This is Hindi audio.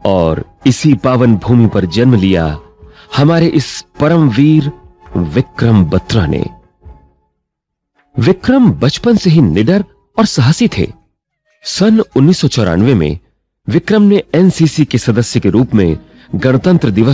और इसी पावन भूमि पर जन्म लिया हमारे इस परमवीर विक्रम बत्रा ने। विक्रम बचपन से ही निडर और साहसी थे। सन 1994 में विक्रम ने एनसीसी के सदस्य के रूप में गणतंत्र दिवस